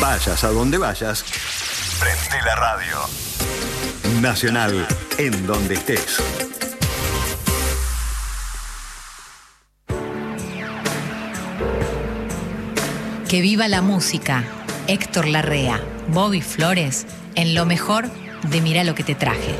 Vayas a donde vayas, prende la radio. Nacional, en donde estés. Que viva la música. Héctor Larrea, Bobby Flores, en lo mejor de Mirá lo que te traje.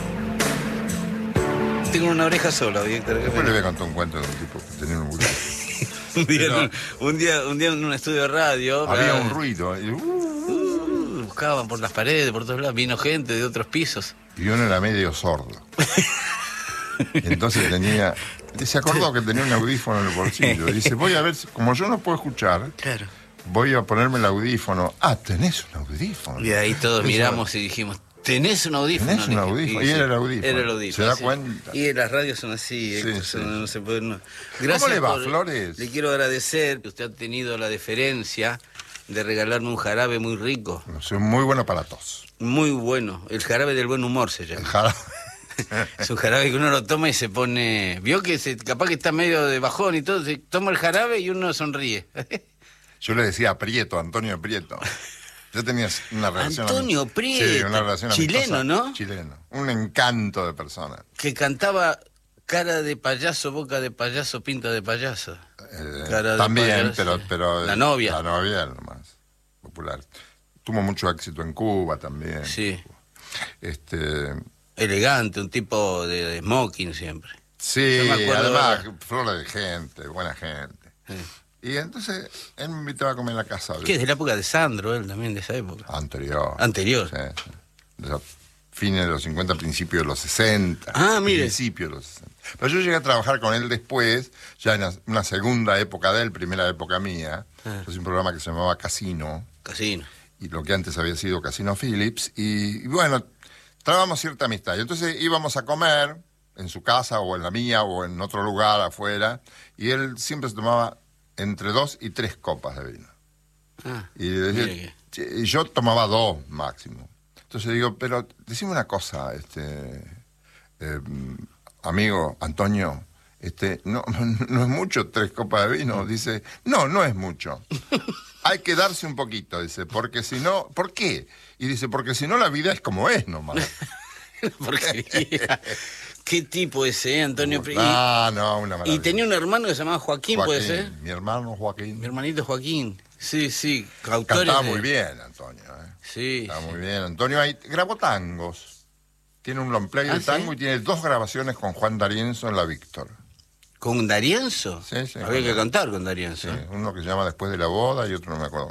Tengo una oreja sola, Héctor. Después le voy a contar un cuento de un tipo que tenía un un día en un estudio de radio había un ruido y, buscaban por las paredes, por todos lados, vino gente de otros pisos. y uno era medio sordo. Entonces se acordó que tenía un audífono en el bolsillo. Y dice, voy a ver, como yo no puedo escuchar, Claro. voy a ponerme el audífono. Ah, tenés un audífono. Y ahí todos miramos y dijimos, ¿tenés un audífono? Tenés un audífono. Y era el audífono. Era el audífono. ¿Se da sí. cuenta? Y las radios son así, Sí, Héctor, sí. no se puede. No. ¿Cómo le va, Flores? Le quiero agradecer que usted ha tenido la deferencia de regalarme un jarabe muy rico. Soy muy bueno para tos. Muy bueno. El jarabe del buen humor se llama. El jarabe. Es un jarabe que uno lo toma y se pone... Vio que capaz que está medio de bajón y todo, se toma el jarabe y uno sonríe. Yo le decía a Prieto, Antonio Prieto. Yo tenía una relación... Antonio Prieto. Sí, una relación Chileno, amistosa. ¿no? Chileno. Un encanto de persona. Que cantaba cara de payaso, boca de payaso, pinta de payaso. Cara de También, payaso. pero... La novia. La novia era lo más popular. Tuvo mucho éxito en Cuba también. Sí. Elegante, un tipo de smoking siempre. Sí, Yo me acuerdo además, de- flores de gente, buena gente. Sí. Y entonces, él me invitaba a comer en la casa. Que es de la época de Sandro, él también, de esa época. Anterior. Anterior. Sí, sí. De los fines de los 50, principios de los 60. Ah, mire. Principios de los 60. Pero yo llegué a trabajar con él después, ya en una segunda época de él, primera época mía. Ah. Es un programa que se llamaba Casino, Casino. y lo que antes había sido Casino Phillips. Y bueno, trabamos cierta amistad. Y entonces íbamos a comer en su casa, o en la mía, o en otro lugar afuera, y él siempre se tomaba entre 2 y 3 copas de vino. Ah, Y decía, mire y yo tomaba 2 máximo. Entonces digo, pero decime una cosa, amigo Antonio, no es mucho 3 copas de vino. Dice, no es mucho. Hay que darse un poquito, dice, porque si no, ¿por qué? Y dice, porque si no la vida es como es nomás. Porquería. ¿Qué tipo ese, Antonio Prieto? No, una maravilla. Y tenía un hermano que se llamaba Joaquín, ¿puede ser? Mi hermano Joaquín. Mi hermanito Joaquín. Sí, autores Cantaba de- muy bien, Antonio. Sí, Está sí. muy bien. Antonio grabó tangos. Tiene un long play ¿Ah, de tango sí? y tiene 2 grabaciones con Juan D'Arienzo en la Víctor. ¿Con Darienzo? Sí, sí. Había que cantar con Darienzo. Sí, uno que se llama Después de la boda y otro no me acuerdo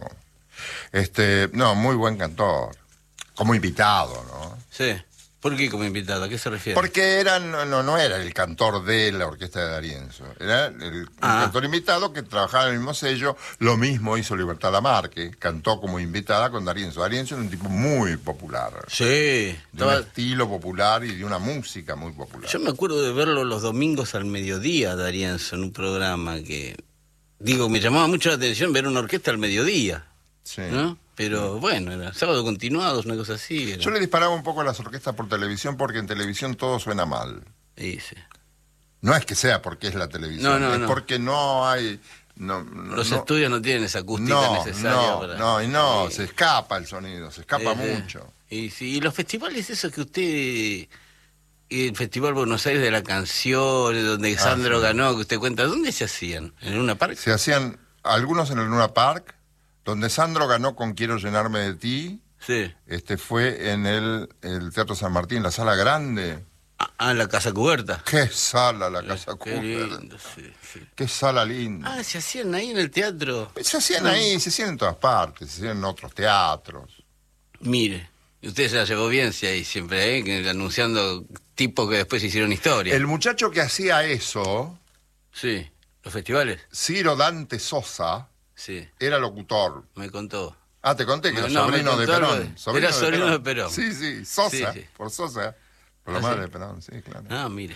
cómo. No, muy buen cantor. Como invitado, ¿no? Sí. ¿Por qué como invitado? ¿A qué se refiere? Porque no era el cantor de la orquesta de D'Arienzo. Era el cantor invitado que trabajaba en el mismo sello. Lo mismo hizo Libertad Lamarque. Cantó como invitada con D'Arienzo. D'Arienzo era un tipo muy popular. Sí. De un Estaba... estilo popular y de una música muy popular. Yo me acuerdo de verlo los domingos al mediodía, Darienzo, en un programa que... Digo, me llamaba mucho la atención ver una orquesta al mediodía, Sí. ¿no? Pero bueno, era sábado continuados, una cosa así. Era. Yo le disparaba un poco a las orquestas por televisión porque en televisión todo suena mal. Sí, sí. No es que sea porque es la televisión, No, es no. porque no hay... Los estudios no tienen esa acústica necesaria para... se escapa el sonido, se escapa mucho. Y sí, y los festivales esos que usted... El Festival Buenos Aires de la Canción, donde Sandro sí. ganó, que usted cuenta, ¿dónde se hacían? ¿En una parque? Se hacían algunos en el Luna Park, donde Sandro ganó con Quiero llenarme de ti. Sí. Fue en el Teatro San Martín, la sala grande. En la Casa Cubierta. ¡Qué sala la Casa Qué Cubierta! lindo, sí. ¡Qué sala linda! Se hacían ahí en el teatro. Se hacían ahí, se hacían en todas partes, se hacían en otros teatros. Mire, usted se la llevó bien, sí, ahí siempre, que anunciando tipos que después hicieron historia. El muchacho que hacía eso, Sí, los festivales. Ciro Dante Sosa, Sí, era locutor. me contó. Ah, te conté que era No, sobrino me de contó Perón. era sobrino de Perón. Sí, Sosa, Sí. por Sosa, por la ¿Ah, madre sí? de Perón, sí, claro. Ah, mire.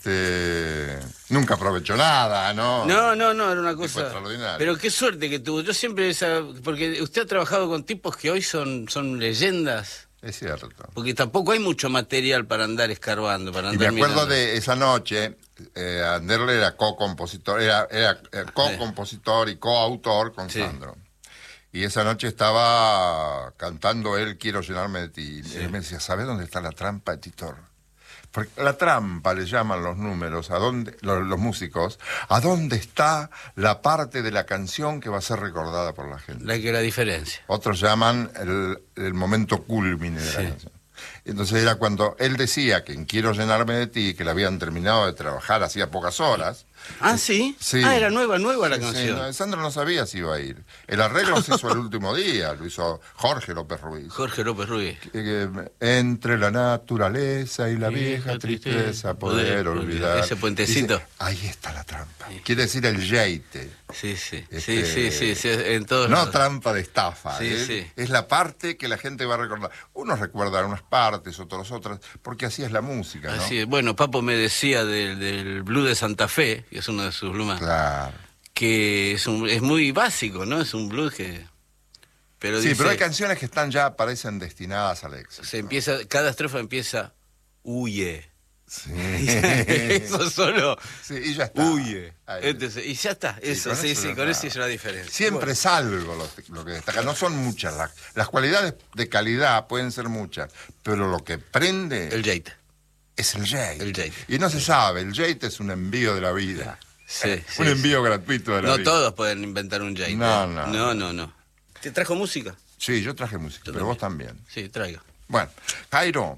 Nunca aprovechó nada, ¿no? No, era una Tipo cosa... extraordinario. Pero qué suerte que tuvo. Yo siempre porque usted ha trabajado con tipos que hoy son leyendas. Es cierto. Porque tampoco hay mucho material para andar escarbando, para Y andar me acuerdo mirando. de esa noche, Anderle era co-compositor, era co-compositor y coautor con Sí. Sandro. Y esa noche estaba cantando él Quiero llenarme de ti. Y él me decía, ¿sabes dónde está la trampa de Titor? Porque la trampa le llaman los números, los músicos, ¿a dónde está la parte de la canción que va a ser recordada por la gente? La diferencia. Otros llaman el momento culmine de la canción. Entonces era cuando él decía que en Quiero llenarme de ti, que la habían terminado de trabajar hacía pocas horas. ¿Ah, sí? Sí. Ah, era nueva la Sí, canción. no, Sandro no sabía si iba a ir. El arreglo se hizo el último día, lo hizo Jorge López Ruiz. Jorge López Ruiz. Entre la naturaleza y la vieja tristeza poder olvidar. Ese puentecito. Dice, ahí está la trampa. Quiere decir el yeite. Sí, sí. Este, Sí, en todos No lados. trampa de estafa. Sí, sí. Es la parte que la gente va a recordar. Unos recuerdan unas partes, otros otras, porque así es la música, ¿no? Así es. Bueno, Papo me decía del blues de Santa Fe, que es uno de sus blues más, Claro. que es muy básico, ¿no? Es un blues que... Pero Sí, dice, pero hay canciones que parecen destinadas al éxito. cada estrofa empieza, huye. Sí. Eso solo. Sí, y ya está. Huye. Ahí. Entonces, y ya está. Eso, con sí, eso ya con está. eso es la diferencia. Siempre es algo lo que destaca. No son muchas. Las cualidades de calidad pueden ser muchas, pero lo que prende El Jate. es el jate. El jate. Y no se sabe, el jate es un envío de la vida. Sí, Un envío gratuito de la No vida. todos pueden inventar un Jate. No. ¿Te trajo música? Sí, yo traje música, Yo pero vos también. Sí, traigo. Bueno, Jairo,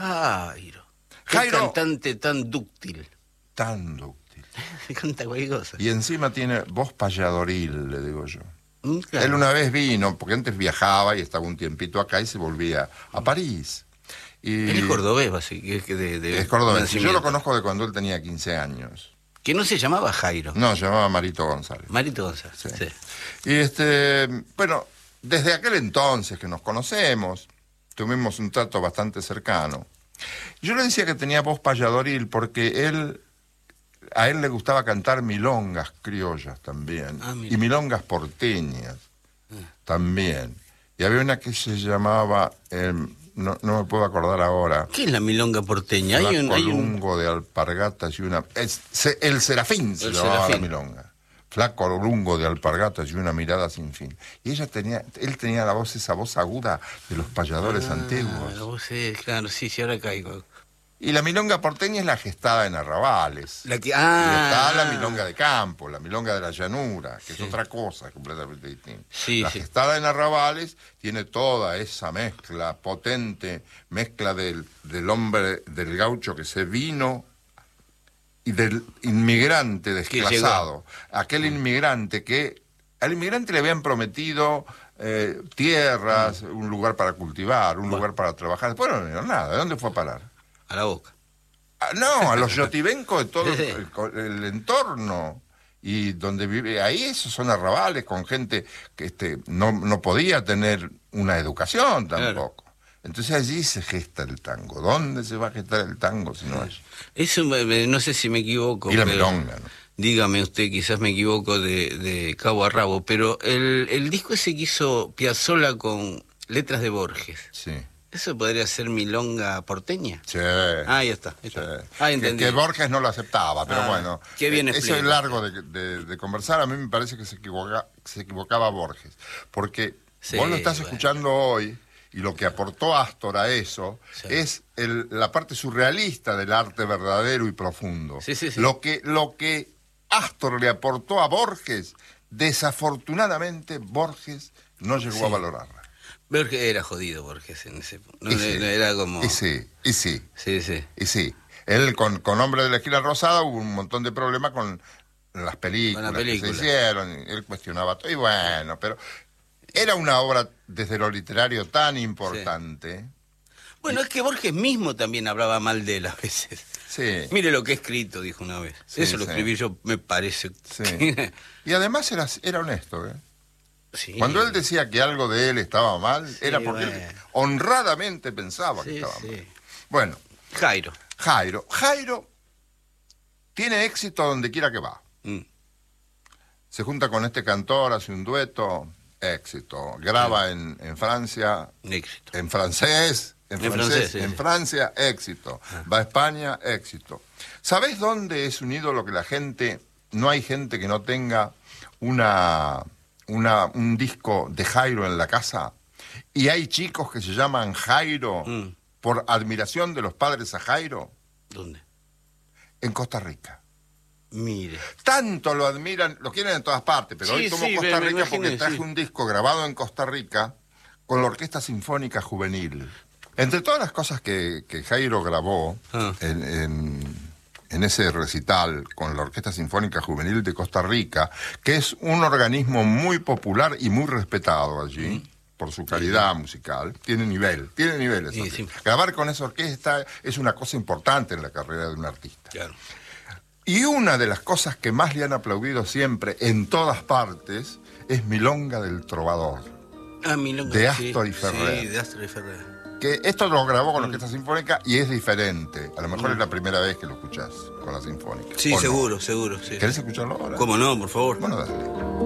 Qué Jairo. cantante tan dúctil. tan dúctil. Canta cualquier cosa. Y encima tiene voz payadoril, le digo yo. Claro. Él una vez vino, porque antes viajaba y estaba un tiempito acá y se volvía a París. Y Él es cordobés, así que es cordobés. Yo nacimiento. lo conozco de cuando él tenía 15 años. Que no se llamaba Jairo. No, se llamaba Marito González. Marito González. Sí. Sí. Y bueno, desde aquel entonces que nos conocemos, tuvimos un trato bastante cercano. Yo le decía que tenía voz payadoril porque a él le gustaba cantar milongas criollas también. Ah, mira. Y milongas porteñas también. Y había una que se llamaba, no me puedo acordar ahora, ¿Qué es la milonga porteña? Flaco Lungo de alpargatas y una... el Serafín se llamaba la Serafín. milonga. Flaco Lungo de alpargatas y una mirada sin fin. Y él tenía esa voz aguda de los payadores antiguos. Claro, sí, ahora caigo. Y la milonga porteña es la gestada en arrabales. La que, Y está la milonga de campo, la milonga de la llanura, que Sí. es otra cosa completamente distinta. Sí, La sí. gestada en arrabales tiene toda esa mezcla, potente mezcla del hombre, del gaucho que se vino y del inmigrante desclasado. Aquel inmigrante que al inmigrante le habían prometido tierras, un lugar para cultivar, un lugar para trabajar. Después no le dieron nada. ¿De dónde fue a parar? A la boca. No, a los yotibencos de todo Sí. el entorno. Y donde vive, ahí esos son arrabales con gente que no podía tener una educación tampoco. Entonces allí se gesta el tango. ¿Dónde se va a gestar el tango si no allí? Eso no sé si me equivoco. Y la pero milonga, ¿no? Dígame usted, quizás me equivoco de cabo a rabo, pero el disco ese que hizo Piazzolla con letras de Borges, Sí. ¿eso podría ser milonga porteña? Sí. Ahí está. Ahí Sí. está. Ah, entendí. Que Borges no lo aceptaba, pero Ah, bueno. qué bien eso es explica. largo de conversar. A mí me parece que se equivocaba Borges. Porque Sí, vos lo estás bueno. escuchando hoy y lo que aportó Astor a eso Sí. es la parte surrealista del arte verdadero y profundo. Sí. Lo que Astor le aportó a Borges, desafortunadamente Borges no llegó Sí. a valorarla. Borges era jodido, Borges, en ese punto. Y sí. Era como... Y sí. Sí. Y sí, él con Hombre de la Esquina Rosada hubo un montón de problemas con las películas, Con la película. que se hicieron, y él cuestionaba todo, y bueno, pero era una obra desde lo literario tan importante. Bueno, es que Borges mismo también hablaba mal de él a veces. Sí, Mire lo que he escrito, dijo una vez. Sí, Eso lo sí. escribí yo, me parece. sí. Y además era honesto, ¿eh? Sí. Cuando él decía que algo de él estaba mal, Sí, era porque él bueno. honradamente pensaba que Sí, estaba sí. mal. Bueno, Jairo. Jairo tiene éxito donde quiera que va. Mm. Se junta con este cantor, hace un dueto, éxito. Graba en Francia, Éxito. en francés, Sí. en Francia, éxito. Va a España, éxito. ¿Sabés dónde es un ídolo que no hay gente que no tenga una un disco de Jairo en la casa y hay chicos que se llaman Jairo por admiración de los padres a Jairo? ¿Dónde? En Costa Rica. Mire. Tanto lo admiran, lo quieren en todas partes, pero Sí, hoy tomo sí, Costa me Rica imaginé, porque traje sí. un disco grabado en Costa Rica con la Orquesta Sinfónica Juvenil. Entre todas las cosas que Jairo grabó en ese recital con la Orquesta Sinfónica Juvenil de Costa Rica, que es un organismo muy popular y muy respetado allí, por su calidad musical, tiene nivel esa Sí, orquesta. sí. Grabar con esa orquesta es una cosa importante en la carrera de un artista. Claro. Y una de las cosas que más le han aplaudido siempre, en todas partes, es Milonga del Trovador. Ah, Milonga. De Astor y Ferrer. Sí, de Astor y Ferrer. Que esto lo grabó con la Orquesta Sinfónica y es diferente. A lo mejor es la primera vez que lo escuchás con la Sinfónica. Sí, ¿O no? seguro, sí. ¿Querés escucharlo ahora? ¿Cómo no, por favor? Bueno, dale.